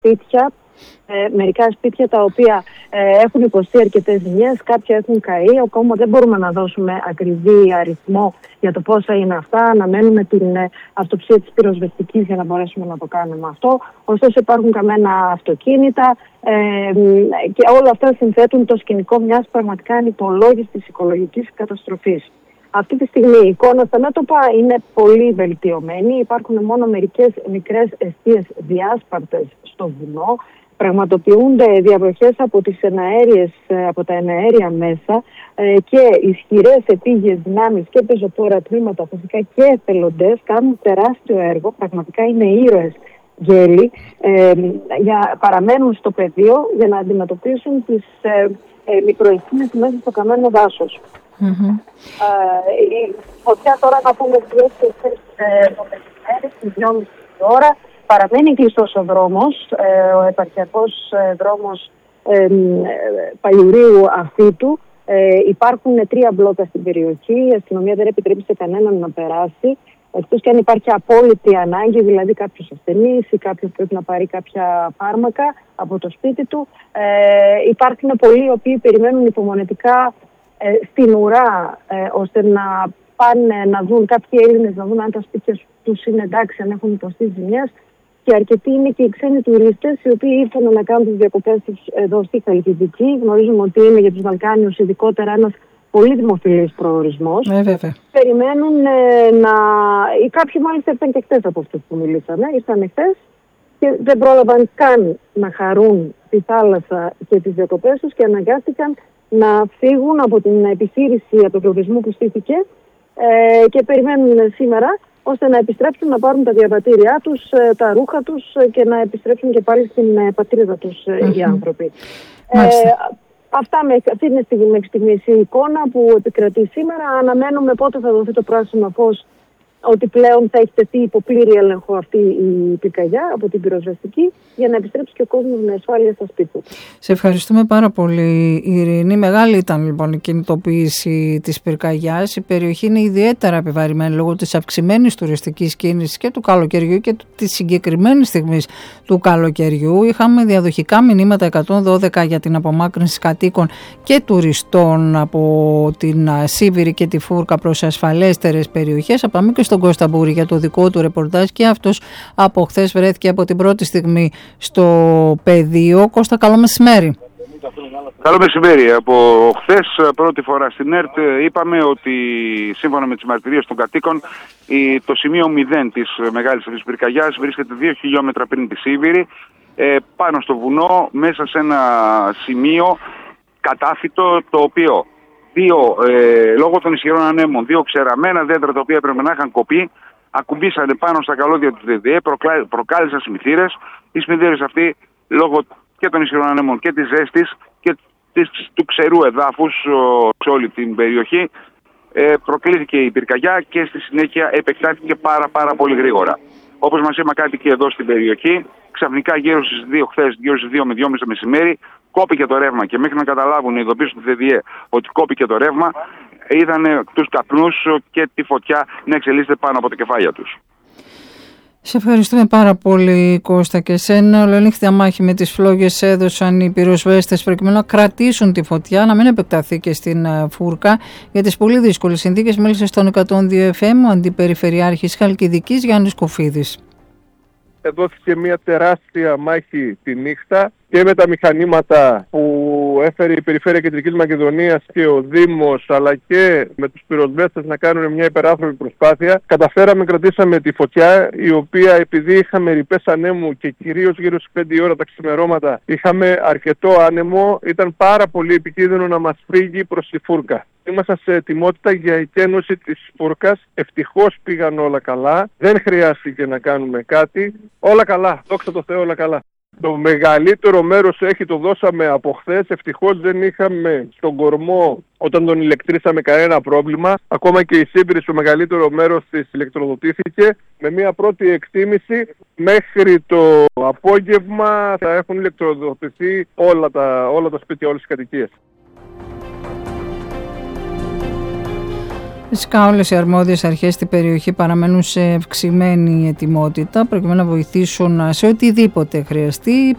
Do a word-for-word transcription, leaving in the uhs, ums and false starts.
σπίτια, ε, μερικά σπίτια τα οποία ε, έχουν υποστεί αρκετές ζημιές, κάποια έχουν καεί. Ακόμα δεν μπορούμε να δώσουμε ακριβή αριθμό για το πόσα είναι αυτά. Αναμένουμε την ε, αυτοψία της πυροσβεστικής για να μπορέσουμε να το κάνουμε αυτό. Ωστόσο υπάρχουν καμένα αυτοκίνητα ε, και όλα αυτά συνθέτουν το σκηνικό μιας πραγματικά ανυπολόγιστης οικολογικής καταστροφής. Αυτή τη στιγμή η εικόνα στα μέτωπα είναι πολύ βελτιωμένη. Υπάρχουν μόνο μερικές μικρές εστίες διάσπαρτες στο βουνό. Πραγματοποιούνται διαβροχές από, τις εναέριες, από τα εναέρια μέσα και ισχυρές επίγειες δυνάμεις και πεζοπόρα τμήματα, φυσικά και εθελοντές, κάνουν τεράστιο έργο. Πραγματικά είναι ήρωες γέλοι. Ε, για, παραμένουν στο πεδίο για να αντιμετωπίσουν τις ε, ε, μικροεκκίνες μέσα στο καμένο δάσος. Mm-hmm. Ε, η φωτιά τώρα να πούμε δύο και τέσσερις το μεσημέρι στις δυόμιση ώρα. Παραμένει κλειστός ο δρόμος, ε, ο επαρχιακός ε, δρόμος ε, ε, Παλιουρίου Αφήτου. Ε, υπάρχουν τρία μπλόκα στην περιοχή, η αστυνομία δεν επιτρέπει σε κανέναν να περάσει, εκτός και αν υπάρχει απόλυτη ανάγκη, δηλαδή κάποιος ασθενής ή κάποιος πρέπει να πάρει κάποια φάρμακα από το σπίτι του. Ε, υπάρχουν πολλοί οι οποίοι περιμένουν υπομονετικά ε, στην ουρά, ε, ώστε να πάνε να δουν, κάποιοι Έλληνες να δουν αν τα σπίτια τους είναι εντάξει, αν έχουν υποστεί ζημιές. Και αρκετοί είναι και οι ξένοι τουρίστες, οι οποίοι ήρθαν να κάνουν τις διακοπές τους εδώ στη Χαλκιδική. Γνωρίζουμε ότι είναι για τους Βαλκάνιους ειδικότερα ένας πολύ δημοφιλής προορισμός. Ε, βέβαια. Περιμένουν ε, να. Ή κάποιοι μάλιστα ήρθαν και χτες από αυτούς που μιλήσαμε. Ήρθαν χτες και δεν πρόλαβαν καν να χαρούν τη θάλασσα και τις διακοπές τους και αναγκάστηκαν να φύγουν από την επιχείρηση αποπλουτισμού που στήθηκε ε, και περιμένουν σήμερα, ώστε να επιστρέψουν να πάρουν τα διαβατήριά τους, τα ρούχα τους και να επιστρέψουν και πάλι στην πατρίδα τους mm-hmm. οι άνθρωποι. Ε, αυτά με, αυτή είναι μέχρι στιγμής η εικόνα που επικρατεί σήμερα. Αναμένουμε πότε θα δοθεί το πράσινο φως ότι πλέον θα έχει τεθεί υπό πλήρη έλεγχο αυτή η πυρκαγιά από την πυροσβεστική για να επιστρέψει και ο κόσμος με ασφάλεια στα σπίτια του. Σε ευχαριστούμε πάρα πολύ, Ειρήνη. Μεγάλη ήταν λοιπόν η κινητοποίηση της πυρκαγιάς. Η περιοχή είναι ιδιαίτερα επιβαρημένη λόγω της αυξημένης τουριστικής κίνησης και του καλοκαιριού και της συγκεκριμένης στιγμής του καλοκαιριού. Είχαμε διαδοχικά μηνύματα εκατόν δώδεκα για την απομάκρυνση κατοίκων και τουριστών από την Σίβηρη και τη Φούρκα προς ασφαλέστερες περιοχές. Πάμε και στον Κώστα Μπούρη για το δικό του ρεπορτάζ και αυτός από χθες βρέθηκε από την πρώτη στιγμή στο πεδίο. Κώστα, καλό μεσημέρι. Καλό μεσημέρι. Από χθες πρώτη φορά στην ΕΡΤ είπαμε ότι σύμφωνα με τις μαρτυρίες των κατοίκων το σημείο μηδέν της μεγάλης αυτής πυρκαγιάς βρίσκεται δύο χιλιόμετρα πριν τη Σίβηρη, πάνω στο βουνό, μέσα σε ένα σημείο κατάφυτο, το οποίο Δύο, ε, λόγω των ισχυρών ανέμων, δύο ξεραμένα δέντρα τα οποία έπρεπε να είχαν κοπεί, ακουμπήσανε πάνω στα καλώδια του ΔΔΕ, προκλά, προκάλεσαν σμηθύρες. Οι σμηθύρες αυτοί, λόγω και των ισχυρών ανέμων και της ζέστης και της, του ξερού εδάφους σε όλη την περιοχή, ε, προκλήθηκε η πυρκαγιά και στη συνέχεια επεκτάθηκε πάρα πάρα πολύ γρήγορα. Όπως μας είπαν κάτοικοι εδώ στην περιοχή, ξαφνικά γύρω στις δύο χθες, γύρω στις δύο με δυόμιση το μεσημέρι, κόπηκε το ρεύμα και μέχρι να καταλάβουν οι ειδοποίησεις του ΔΔΕ ότι κόπηκε το ρεύμα, είδαν τους καπνούς και τη φωτιά να εξελίσσεται πάνω από τα κεφάλια τους. Σε ευχαριστούμε πάρα πολύ, Κώστα, και εσένα. Ολονύχτια μάχη με τις φλόγες έδωσαν οι πυροσβέστες προκειμένου να κρατήσουν τη φωτιά, να μην επεκταθεί και στην Φούρκα. Για τις πολύ δύσκολες συνθήκες μίλησε στον εκατόν δύο εφ εμ ο Αντιπεριφερειάρχης Χαλκιδικής Γιάννης Κοφίδης. Δόθηκε μια τεράστια μάχη τη νύχτα και με τα μηχανήματα που έφερε η Περιφέρεια Κεντρικής Μακεδονίας και ο Δήμος, αλλά και με τους πυροσβέστες να κάνουν μια υπεράνθρωπη προσπάθεια. Καταφέραμε, κρατήσαμε τη φωτιά, η οποία επειδή είχαμε ρηπές ανέμου και κυρίως γύρω στις πέντε η ώρα τα ξημερώματα είχαμε αρκετό άνεμο, ήταν πάρα πολύ επικίνδυνο να μας φύγει προς τη Φούρκα. Ήμασταν σε ετοιμότητα για εκένωση της Φούρκας. Ευτυχώς πήγαν όλα καλά. Δεν χρειάστηκε να κάνουμε κάτι. Όλα καλά. Δόξα τω Θεώ, όλα καλά. Το μεγαλύτερο μέρος έχει το δώσαμε από χθες. Ευτυχώς δεν είχαμε στον κορμό όταν τον ηλεκτρίσαμε κανένα πρόβλημα. Ακόμα και η Σίβηρη στο μεγαλύτερο μέρος της ηλεκτροδοτήθηκε. Με μια πρώτη εκτίμηση μέχρι το απόγευμα θα έχουν ηλεκτροδοτηθεί όλα τα, όλα τα σπίτια, όλες τις κατοικίες. Φυσικά όλες οι αρμόδιες αρχές στην περιοχή παραμένουν σε αυξημένη ετοιμότητα προκειμένου να βοηθήσουν σε οτιδήποτε χρειαστεί.